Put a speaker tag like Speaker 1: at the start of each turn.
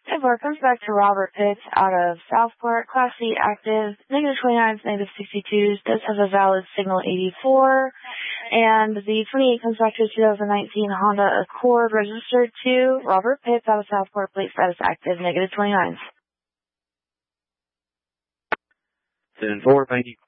Speaker 1: 10-4 comes back to Robert Pitts out of Southport, Class C active, -29s, -62s, does have a valid signal 84, and the 28 comes back to a 2019 Honda Accord registered to Robert Pitts out of Southport, plate status active, -29s.
Speaker 2: 10-4, thank you.